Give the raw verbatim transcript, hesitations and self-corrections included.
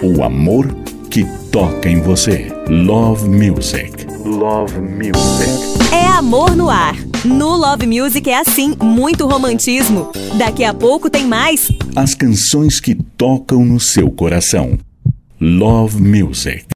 O amor que toca em você. Love Music. Love Music. É amor no ar. No Love Music é assim, muito romantismo. Daqui a pouco tem mais. As canções que tocam no seu coração. Love Music.